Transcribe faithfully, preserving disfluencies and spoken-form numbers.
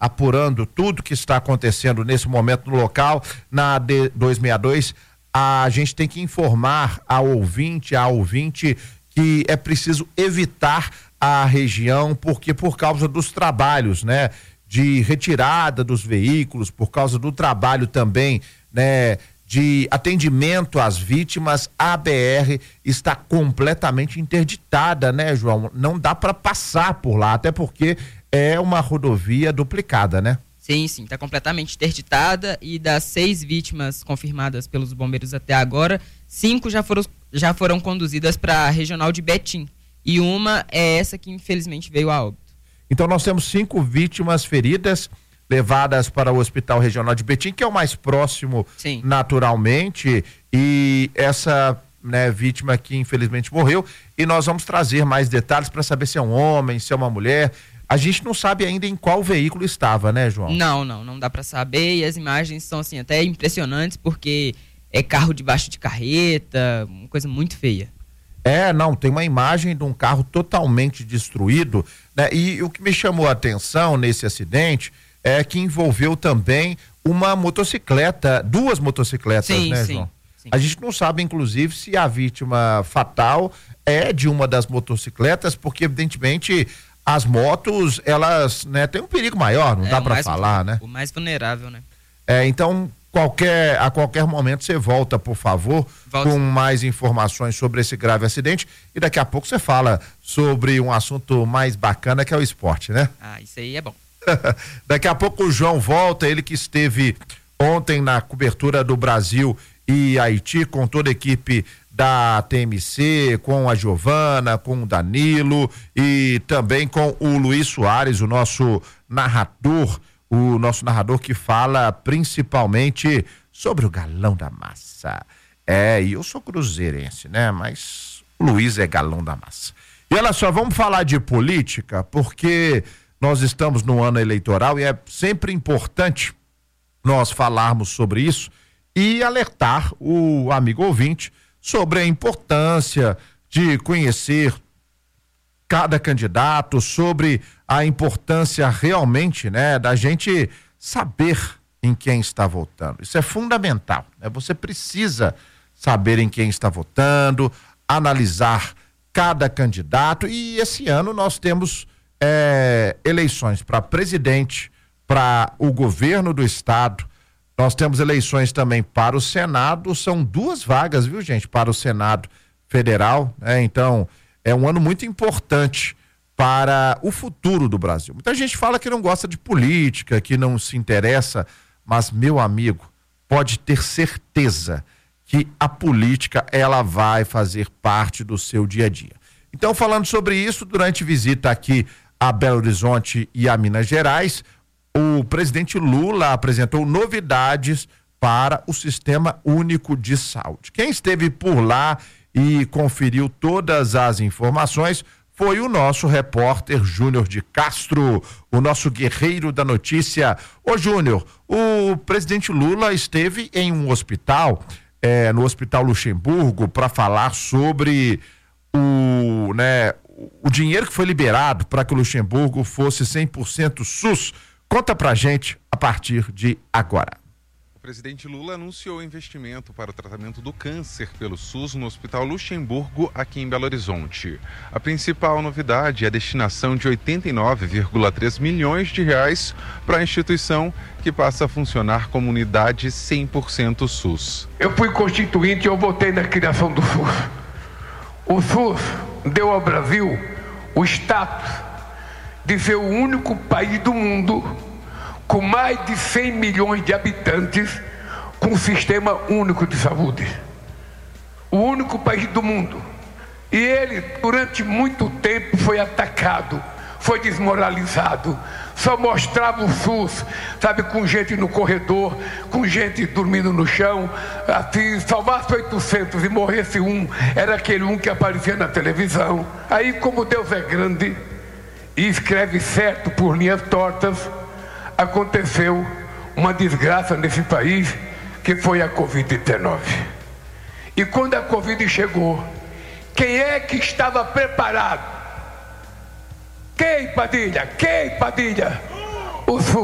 apurando tudo que está acontecendo nesse momento no local. Na D duzentos e sessenta e dois, a gente tem que informar ao ouvinte, ao ouvinte, que é preciso evitar a região, porque por causa dos trabalhos, né? De retirada dos veículos, por causa do trabalho também, né? De atendimento às vítimas, a B R está completamente interditada, né, João? Não dá para passar por lá, até porque é uma rodovia duplicada, né? Sim, sim, está completamente interditada, e das seis vítimas confirmadas pelos bombeiros até agora, cinco já foram, já foram conduzidas para a regional de Betim, e uma é essa que infelizmente veio a óbito. Então nós temos cinco vítimas feridas, levadas para o Hospital Regional de Betim, que é o mais próximo, sim, naturalmente, e essa, né, vítima que infelizmente morreu, e nós vamos trazer mais detalhes para saber se é um homem, se é uma mulher. A gente não sabe ainda em qual veículo estava, né, João? Não, não, não dá para saber, e as imagens são assim até impressionantes, porque é carro debaixo de carreta, uma coisa muito feia. É, não, tem uma imagem de um carro totalmente destruído, né? E, e o que me chamou a atenção nesse acidente é que envolveu também uma motocicleta, duas motocicletas, sim, né, sim, João? Sim. A gente não sabe, inclusive, se a vítima fatal é de uma das motocicletas, porque evidentemente as motos, elas, né, têm um perigo maior, não é, dá para falar, né? O mais vulnerável, né? É, então, qualquer, a qualquer momento você volta, por favor, volta, com mais informações sobre esse grave acidente, e daqui a pouco você fala sobre um assunto mais bacana, que é o esporte, né? Ah, isso aí é bom. Daqui a pouco o João volta, ele que esteve ontem na cobertura do Brasil e Haiti com toda a equipe da T M C, com a Giovana, com o Danilo e também com o Luiz Soares, o nosso narrador, o nosso narrador que fala principalmente sobre o galão da massa. É, e eu sou cruzeirense, né? Mas o Luiz é galão da massa. E olha só, vamos falar de política, porque nós estamos no ano eleitoral e é sempre importante nós falarmos sobre isso e alertar o amigo ouvinte sobre a importância de conhecer cada candidato, sobre a importância realmente, né, da gente saber em quem está votando. Isso é fundamental, né? Você precisa saber em quem está votando, analisar cada candidato, e esse ano nós temos É, eleições para presidente, para o governo do estado, nós temos eleições também para o Senado, são duas vagas, viu, gente, para o Senado Federal, né? Então é um ano muito importante para o futuro do Brasil. Muita gente fala que não gosta de política, que não se interessa, mas, meu amigo, pode ter certeza que a política, ela vai fazer parte do seu dia a dia. Então, falando sobre isso, durante visita aqui a Belo Horizonte e a Minas Gerais, o presidente Lula apresentou novidades para o Sistema Único de Saúde. Quem esteve por lá e conferiu todas as informações foi o nosso repórter Júnior de Castro, o nosso guerreiro da notícia. Ô Júnior, o presidente Lula esteve em um hospital, é, no Hospital Luxemburgo, para falar sobre o, né, o dinheiro que foi liberado para que o Luxemburgo fosse cem por cento SUS. Conta pra gente a partir de agora. O presidente Lula anunciou investimento para o tratamento do câncer pelo SUS no Hospital Luxemburgo, aqui em Belo Horizonte. A principal novidade é a destinação de oitenta e nove vírgula três milhões de reais para a instituição, que passa a funcionar como unidade cem por cento SUS. Eu fui constituinte e eu votei na criação do SUS. O SUS deu ao Brasil o status de ser o único país do mundo com mais de cem milhões de habitantes com um sistema único de saúde. O único país do mundo. E ele, durante muito tempo, foi atacado, foi desmoralizado. Só mostrava o SUS, sabe, com gente no corredor, com gente dormindo no chão. Assim, salvasse oitocentos e morresse um, era aquele um que aparecia na televisão. Aí, como Deus é grande e escreve certo por linhas tortas, aconteceu uma desgraça nesse país, que foi a covid dezenove. E quando a Covid chegou, quem é que estava preparado? Quem, Padilha? Quem, Padilha? O SUS.